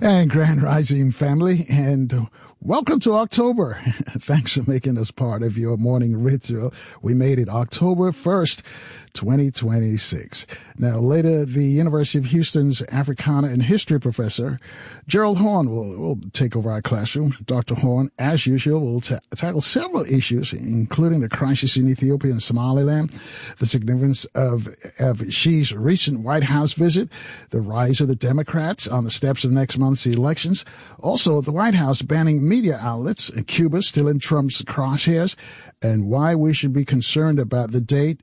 And Grand Rising family, and welcome to October. Thanks for making us part of your morning ritual. We made it October 1st, 2026. Now, later, the University of Houston's Africana and History professor, Gerald Horne, will take over our classroom. Dr. Horne, as usual, will tackle several issues, including the crisis in Ethiopia and Somaliland, the significance of Xi's recent White House visit, the rise of the Democrats on the steps of next month's elections, also the White House banning media outlets, and Cuba still in Trump's crosshairs, and why we should be concerned about the date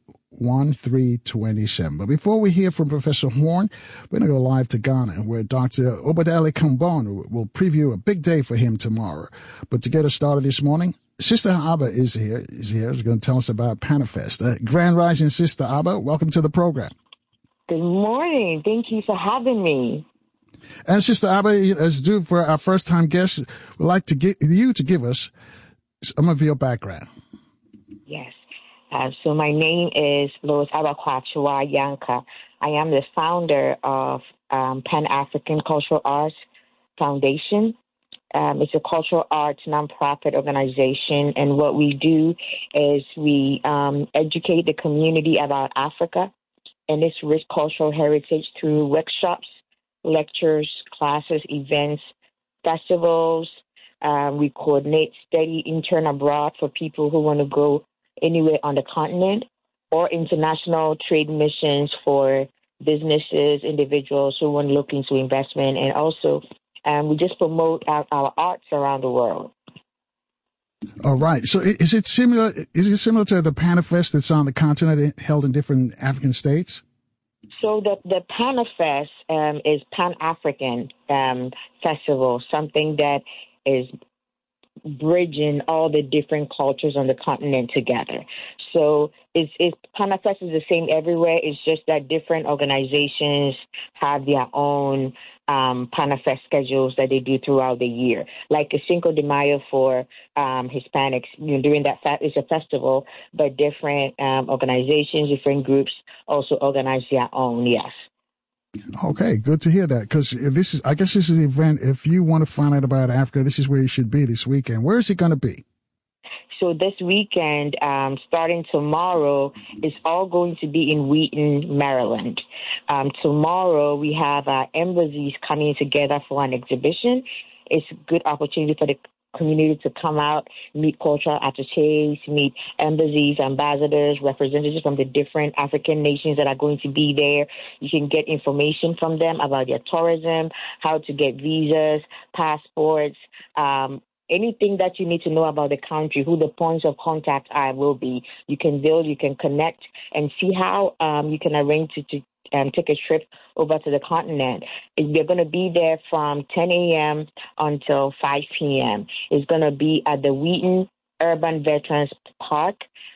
1/3/27. But before we hear from Professor Horne, we're going to go live to Ghana, where Dr. Obadele Kambon will preview a big day for him tomorrow. But to get us started this morning, Sister Abba is here. She's going to tell us about Panafest. Grand Rising, Sister Abba, welcome to the program. Good morning. Thank you for having me. And Sister Abba, as due for our first-time guests, we'd like to get you to give us some of your background. Yes. So my name is Lois Abakwachua Yanka. I am the founder of Pan-African Cultural Arts Foundation. It's a cultural arts nonprofit organization, and what we do is we educate the community about Africa and its rich cultural heritage through workshops, lectures, classes, events, festivals. We coordinate study intern abroad for people who want to go anywhere on the continent, or international trade missions for businesses, individuals who want to look into investment. And also, we just promote our arts around the world. All right. So is it similar to the Panafest that's on the continent, held in different African states? So the Panafest is Pan-African festival, something that is bridging all the different cultures on the continent together. So Panafest is the same everywhere. It's just that different organizations have their own Panafest schedules that they do throughout the year. Like a Cinco de Mayo for Hispanics, during that it's a festival, but different organizations, different groups also organize their own. Yes. Okay, good to hear that, because I guess this is an event. If you want to find out about Africa, this is where you should be this weekend. Where is it going to be? So this weekend, starting tomorrow, it's all going to be in Wheaton, Maryland. Tomorrow, we have embassies coming together for an exhibition. It's a good opportunity for the community to come out, meet cultural attaches, meet embassies, ambassadors, representatives from the different African nations that are going to be there. You can get information from them about their tourism, how to get visas, passports, anything that you need to know about the country, who the points of contact will be. You can build, you can connect, and see how you can arrange to take a trip over to the continent. We're going to be there from 10 a.m. until 5 p.m. It's going to be at the Wheaton Urban Veterans Park,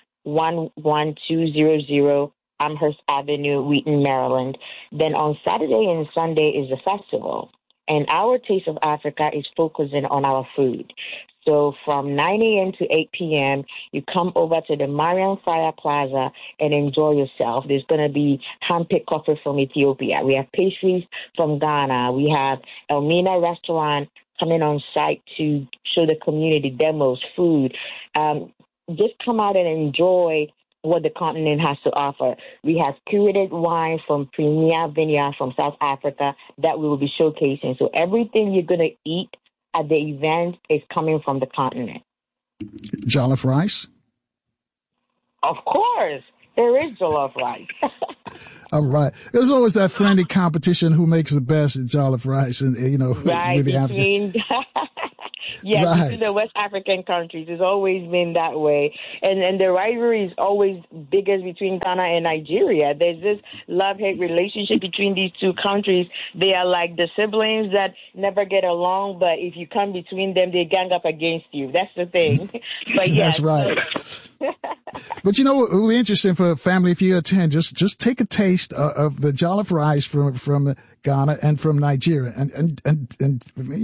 11200 Amherst Avenue, Wheaton, Maryland. Then on Saturday and Sunday is the festival. And our Taste of Africa is focusing on our food. So from 9 a.m. to 8 p.m., you come over to the Mariam Fire Plaza and enjoy yourself. There's going to be hand-picked coffee from Ethiopia. We have pastries from Ghana. We have Elmina Restaurant coming on site to show the community demos, food. Just come out and enjoy what the continent has to offer. We have curated wine from Premier Vineyard from South Africa that we will be showcasing. So everything you're going to eat at the event is coming from the continent. Jollof rice? Of course. There is jollof rice. All right. There's always that friendly competition who makes the best jollof rice, and right, with the African. Yes, right. Between the West African countries. It's always been that way. And the rivalry is always biggest between Ghana and Nigeria. There's this love-hate relationship between these two countries. They are like the siblings that never get along, but if you come between them, they gang up against you. That's the thing. But yes. That's right. But it would be interesting for a family, if you attend, just take a taste of the jollof rice from Ghana and from Nigeria, and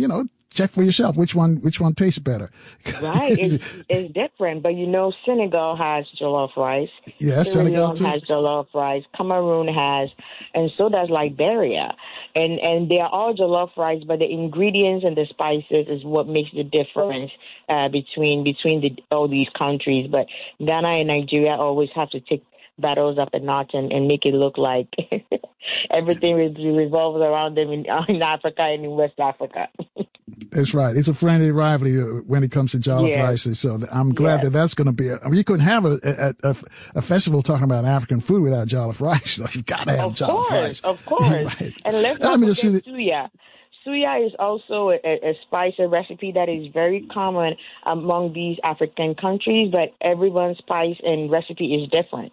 check for yourself which one tastes better. Right, it's different. But Senegal has jollof rice. Yes, Sierra Senegal Leone too. has jollof rice. Cameroon has, and so does Liberia. And they are all jollof rice, but the ingredients and the spices is what makes the difference between all these countries. But Ghana and Nigeria always have to take battles up a notch and make it look like everything revolves around them in Africa and in West Africa. That's right. It's a friendly rivalry when it comes to jollof rice. So I'm glad that's going to be. You couldn't have a festival talking about African food without jollof rice. So you've got to have jollof rice. Of course. Right. And let's not forget suya. Suya is also a spice, a recipe that is very common among these African countries, but everyone's spice and recipe is different.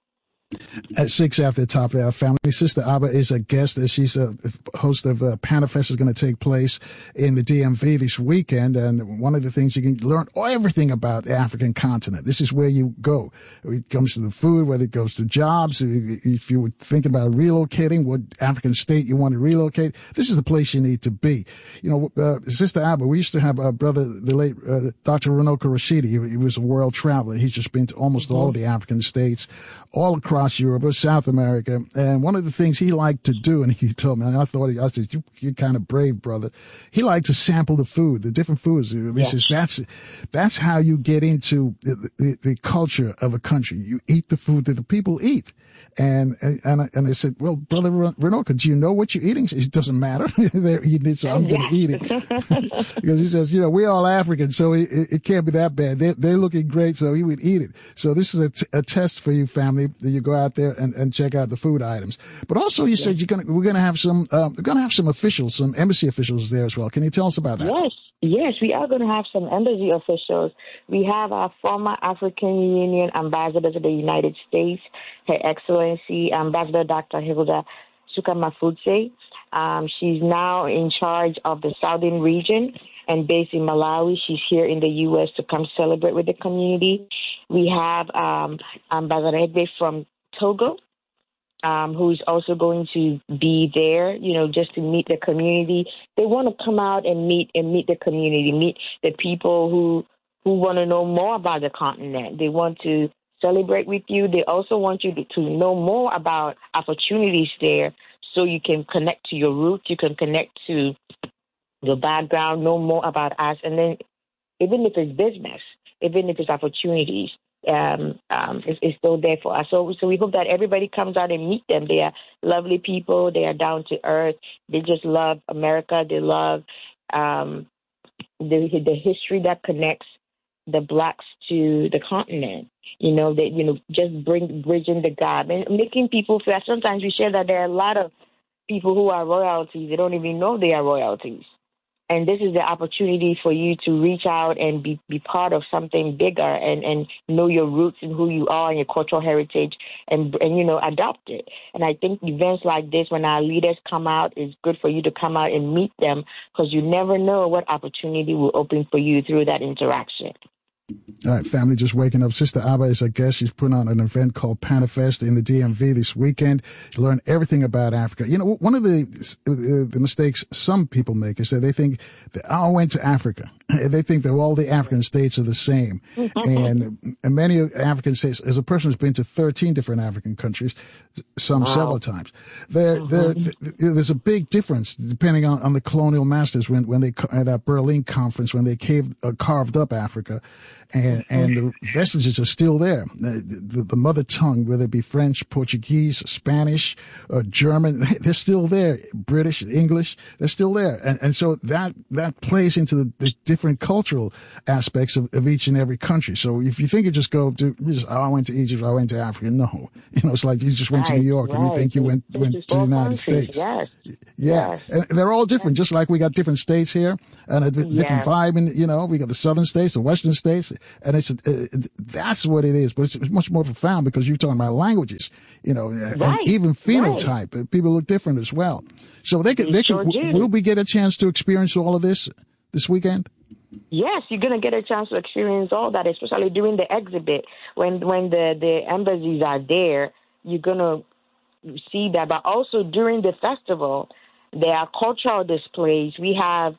At 6 after the top of our family, Sister Abba is a guest. She's a host of PanaFest is going to take place in the DMV this weekend. And one of the things you can learn everything about the African continent. This is where you go. It comes to the food, whether it goes to jobs. If you were thinking about relocating, what African state you want to relocate, this is the place you need to be. Sister Abba, we used to have our brother, the late Dr. Runoko Rashidi. He was a world traveler. He's just been to almost all of the African states, all across Europe or South America. And one of the things he liked to do, and he told me, and I said, you're kind of brave, brother. He liked to sample the food, the different foods. He says that's how you get into the culture of a country. You eat the food that the people eat. And I said, well, Brother Runoko, do you know what you're eating? He says, it doesn't matter. They're eating it, so I'm going to eat it. Because he says, we're all African, so it can't be that bad. They're looking great, so he would eat it. So this is a test for you, family, that you go out there and check out the food items. But also, you said we're going to have some officials, some embassy officials there as well. Can you tell us about that? Yes, we are going to have some embassy officials. We have our former African Union ambassador to the United States, Her Excellency Ambassador Dr. Hilda Sukamafutse. She's now in charge of the Southern region and based in Malawi. She's here in the U.S. to come celebrate with the community. We have Ambassador Egbe from Togo, who's also going to be there, just to meet the community. They want to come out and meet the community, meet the people who want to know more about the continent. They want to celebrate with you. They also want you to know more about opportunities there so you can connect to your roots, you can connect to your background, know more about us. And then even if it's business, even if it's opportunities, is still there for us. So we hope that everybody comes out and meet them. They are lovely people. They are down to earth. They just love America. They love the history that connects the blacks to the continent. Just bridging the gap and making people feel. Sometimes we share that there are a lot of people who are royalties. They don't even know they are royalties. And this is the opportunity for you to reach out and be part of something bigger and know your roots and who you are and your cultural heritage and adopt it. And I think events like this, when our leaders come out, is good for you to come out and meet them because you never know what opportunity will open for you through that interaction. All right, family, just waking up. Sister Abba is a guest. She's putting on an event called PanaFest in the DMV this weekend. You learn everything about Africa. One of the mistakes some people make is that they think that I went to Africa. They think that all the African states are the same. And many African states, as a person who's been to 13 different African countries, several times, there's a big difference depending on the colonial masters when they, at that Berlin conference, when they carved up Africa. And the vestiges are still there. The mother tongue, whether it be French, Portuguese, Spanish, German, they're still there. British, English, they're still there. And so that plays into the different cultural aspects of each and every country. So if you think you just go to, I went to Egypt, I went to Africa. No. It's like you just went to New York and you think you went to the United States. Yes. Yeah. Yes. And they're all different, just like we got different states here and a different vibe. And, we got the southern states, the western states. And that's what it is. But it's much more profound because you're talking about languages, and even phenotype. Right. People look different as well. So will we get a chance to experience all of this weekend? Yes, you're going to get a chance to experience all that, especially during the exhibit. When the embassies are there, you're going to see that. But also during the festival, there are cultural displays. We have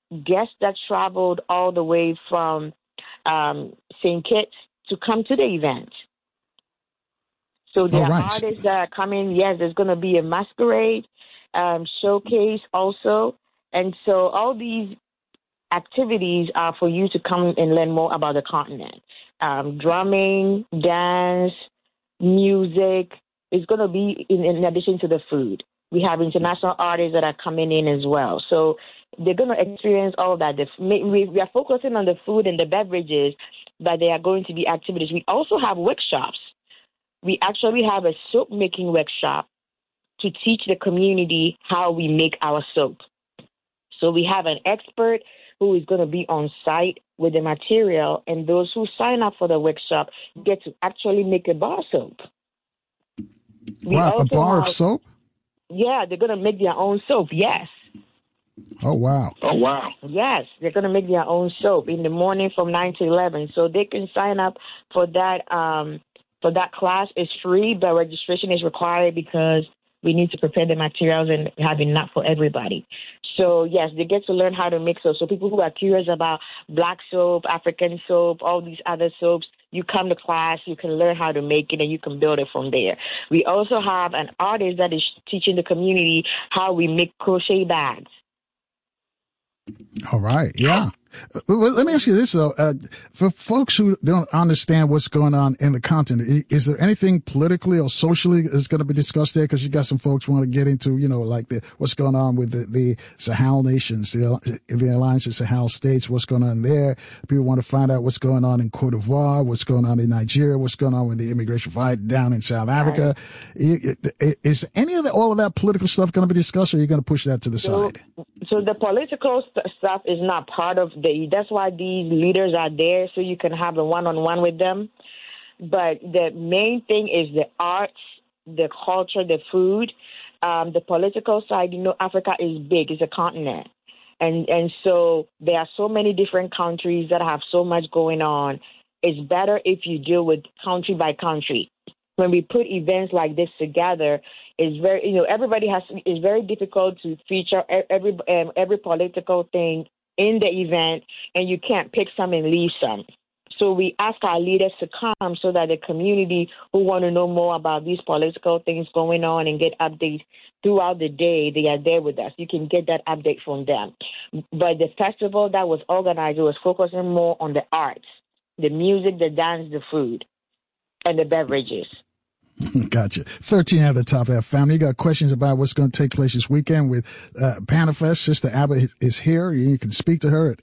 guests that traveled all the way from St. Kitts to come to the event. So there are artists that are coming. Yes, there's going to be a masquerade showcase also. And so all these activities are for you to come and learn more about the continent. Drumming, dance, music is going to be in addition to the food. We have international artists that are coming in as well. So they're going to experience all that. We are focusing on the food and the beverages, but there are going to be activities. We also have workshops. We actually have a soap making workshop to teach the community how we make our soap. So we have an expert who is going to be on site with the material, and those who sign up for the workshop get to actually make a bar soap. Wow, a bar of soap? Yeah, they're going to make their own soap, yes. Oh, wow. Yes, they're going to make their own soap in the morning from 9 to 11. So they can sign up for that. For that class. It's free, but registration is required because we need to prepare the materials and have enough for everybody. So, yes, they get to learn how to make soap. So people who are curious about black soap, African soap, all these other soaps, you come to class, you can learn how to make it, and you can build it from there. We also have an artist that is teaching the community how we make crochet bags. All right. Yeah. Well, let me ask you this, though. For folks who don't understand what's going on in the continent, is there anything politically or socially that's going to be discussed there? Because you got some folks who want to get into, like what's going on with the Sahel nations, the Alliance of Sahel states, what's going on there. People want to find out what's going on in Cote d'Ivoire, what's going on in Nigeria, what's going on with the immigration fight down in South Africa. Right. Is any of all of that political stuff going to be discussed, or are you going to push that to the side? So the political stuff is not part of that's why these leaders are there, so you can have a one-on-one with them. But the main thing is the arts, the culture, the food. The political side, Africa is big. It's a continent. And so there are so many different countries that have so much going on. It's better if you deal with country by country. When we put events like this together, it's very, it's very difficult to feature every political thing in the event, and you can't pick some and leave some. So we ask our leaders to come so that the community who want to know more about these political things going on and get updates throughout the day, they are there with us. You can get that update from them. But the festival that was organized was focusing more on the arts, the music, the dance, the food, and the beverages. Gotcha. 13 at the top of that family. You got questions about what's going to take place this weekend with Panafest. Sister Abba is here. You can speak to her at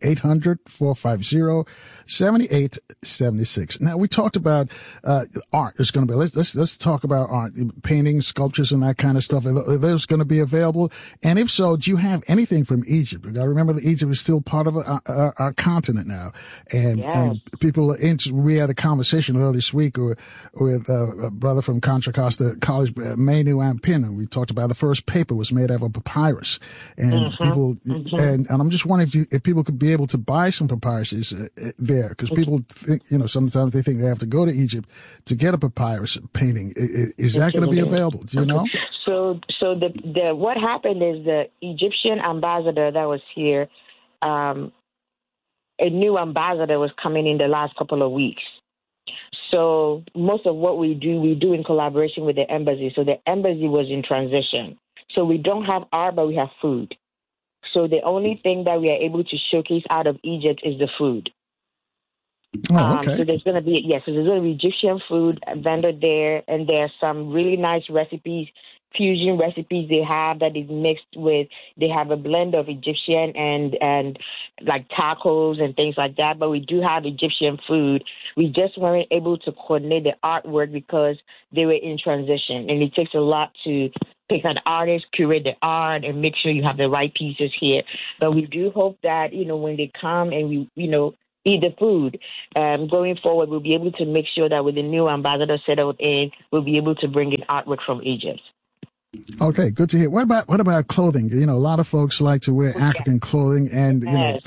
800-450-7876. Now, we talked about art. There's going to be, let's talk about art, paintings, sculptures, and that kind of stuff. Are those going to be available? And if so, do you have anything from Egypt? You got to remember that Egypt is still part of our continent now. And people, we had a conversation earlier this week with a brother from Contra Costa College, Manu Ampin, and we talked about the first paper was made out of a papyrus, and people, and I'm just wondering if people could be able to buy some papyruses there, because people think, sometimes they think they have to go to Egypt to get a papyrus painting. Is that going to be available? Do you know? So the what happened is the Egyptian ambassador that was here, a new ambassador was coming in the last couple of weeks. So most of what we do in collaboration with the embassy. So the embassy was in transition. So we don't have art, but we have food. So the only thing that we are able to showcase out of Egypt is the food. Oh, okay. So there's going to be, Egyptian food vendor there, and there are some really nice recipes, fusion recipes they have that is mixed with, they have a blend of Egyptian and like tacos and things like that, but we do have Egyptian food. We just weren't able to coordinate the artwork because they were in transition, and it takes a lot to pick an artist, curate the art, and make sure you have the right pieces here. But we do hope that, when they come and we, eat the food, going forward, we'll be able to make sure that with the new ambassador settled in, we'll be able to bring in artwork from Egypt. Okay, good to hear. What about clothing? You know, a lot of folks like to wear African clothing, and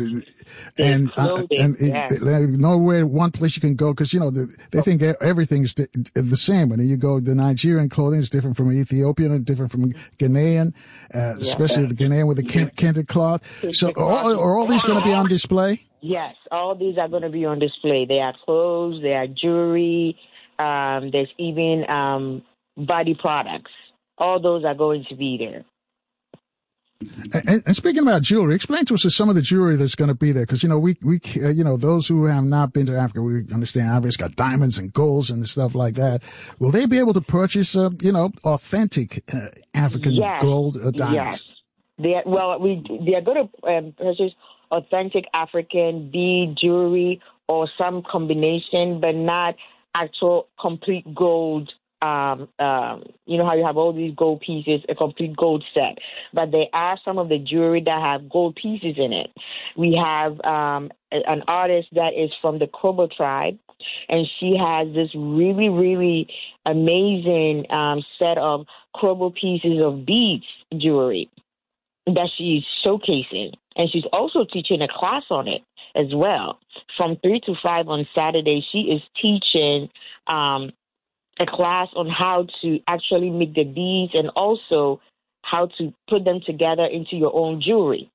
nowhere one place you can go because they think everything's the same. When you go, the Nigerian clothing is different from Ethiopian and different from Ghanaian, especially the Ghanaian with the kente cloth. So, are all these going to be on display? Yes, all these are going to be on display. They are clothes, they are jewelry. There's even body products. All those are going to be there. And speaking about jewelry, explain to us some of the jewelry that's going to be there, because we those who have not been to Africa, we understand Africa's got diamonds and golds and stuff like that. Will they be able to purchase authentic African gold diamonds? Yes, they are going to purchase authentic African bead jewelry or some combination, but not actual complete gold. You know how you have all these gold pieces, a complete gold set, but there are some of the jewelry that have gold pieces in it. We have an artist that is from the Krobo tribe, and she has this really, really amazing set of Krobo pieces of beads jewelry that she's showcasing, and she's also teaching a class on it as well. From 3 to 5 on Saturday, she is teaching a class on how to actually make the beads and also how to put them together into your own jewelry.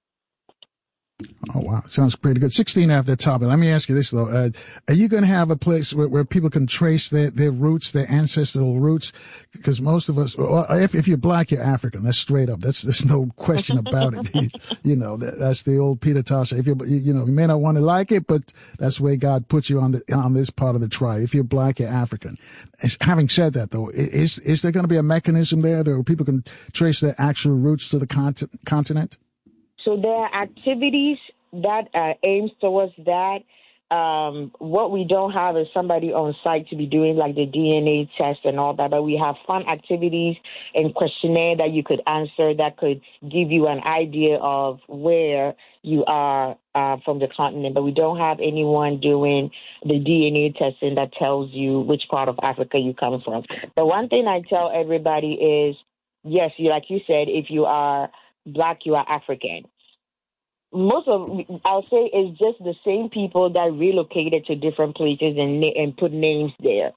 Oh, wow. Sounds pretty good. 16 after the top. Let me ask you this, though. Are you going to have a place where people can trace their roots, their ancestral roots? Because most of us, if you're black, you're African. That's straight up. There's no question about it. That's the old Peter Tosh. If you may not want to like it, but that's where God put you on this part of the tribe. If you're black, you're African. Having said that, though, is there going to be a mechanism there where people can trace their actual roots to the continent? So there are activities that aims towards that. What we don't have is somebody on site to be doing like the DNA test and all that, but we have fun activities and questionnaire that you could answer that could give you an idea of where you are from the continent. But we don't have anyone doing the DNA testing that tells you which part of Africa you come from. The one thing I tell everybody is, yes, like you said, if you are Black, you are African. I'll say, it's just the same people that relocated to different places and put names there.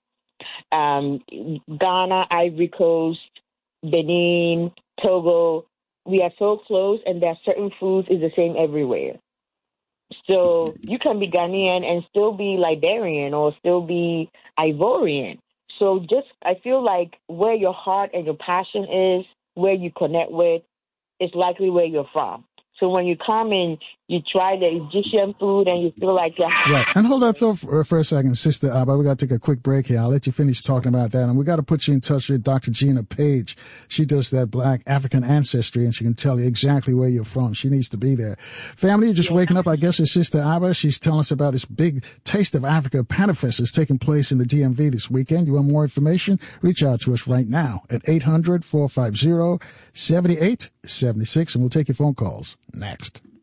Ghana, Ivory Coast, Benin, Togo, we are so close, and there are certain foods is the same everywhere. So you can be Ghanaian and still be Liberian or still be Ivorian. So I feel like where your heart and your passion is, where you connect with, is likely where you're from. So when you come and you try the Egyptian food and you feel like you're... Right. And hold that thought for a second, Sister Abba. We got to take a quick break here. I'll let you finish talking about that. And we got to put you in touch with Dr. Gina Page. She does that Black African ancestry, and she can tell you exactly where you're from. She needs to be there. Family, you're just waking up. I guess it's Sister Abba. She's telling us about this big Taste of Africa Panifest that's taking place in the DMV this weekend. You want more information? Reach out to us right now at 800-450-7876, and we'll take your phone calls next.